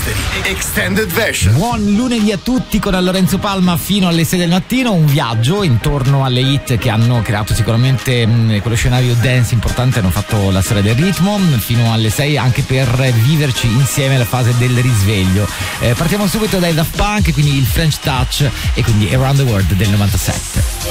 Esteri Extended Version. Buon lunedì a tutti con Lorenzo Palma fino alle 6 del mattino, un viaggio intorno alle hit che hanno creato sicuramente quello scenario dance importante, hanno fatto la storia del ritmo fino alle 6 anche per viverci insieme la fase del risveglio. Partiamo subito dai Daft Punk, quindi il French Touch e quindi Around the World del 97.